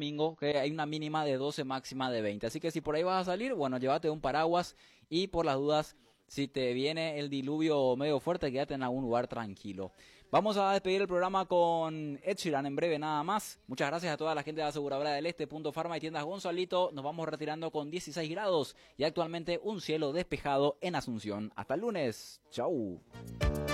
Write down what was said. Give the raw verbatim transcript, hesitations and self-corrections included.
domingo, que hay una mínima de doce, máxima de veinte. Así que si por ahí vas a salir, bueno, llévate un paraguas y por las dudas, si te viene el diluvio medio fuerte, quédate en algún lugar tranquilo. Vamos a despedir el programa con Ed Sheeran en breve nada más. Muchas gracias a toda la gente de Aseguradora del Este, Punto Farma y Tiendas Gonzalito. Nos vamos retirando con dieciséis grados y actualmente un cielo despejado en Asunción. Hasta el lunes. Chau.